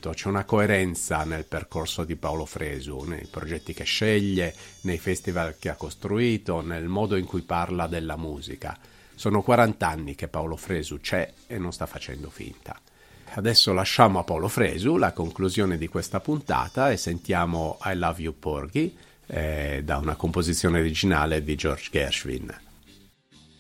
appunto c'è una coerenza nel percorso di Paolo Fresu, nei progetti che sceglie, nei festival che ha costruito, nel modo in cui parla della musica. Sono 40 anni che Paolo Fresu c'è e non sta facendo finta. Adesso lasciamo a Paolo Fresu la conclusione di questa puntata e sentiamo I Love You Porgy da una composizione originale di George Gershwin.